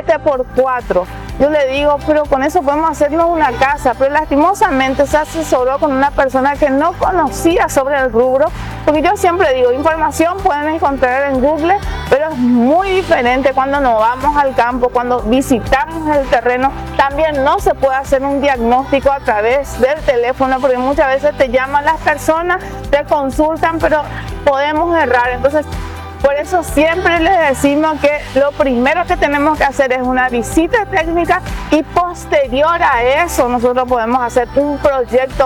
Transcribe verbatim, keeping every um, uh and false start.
siete por cuatro. Yo le digo, pero con eso podemos hacernos una casa, pero lastimosamente se asesoró con una persona que no conocía sobre el rubro, porque yo siempre digo, información pueden encontrar en Google, pero es muy diferente cuando nos vamos al campo, cuando visitamos el terreno. También no se puede hacer un diagnóstico a través del teléfono, porque muchas veces te llaman las personas, te consultan, pero podemos errar. Entonces, por eso siempre les decimos que lo primero que tenemos que hacer es una visita técnica y posterior a eso nosotros podemos hacer un proyecto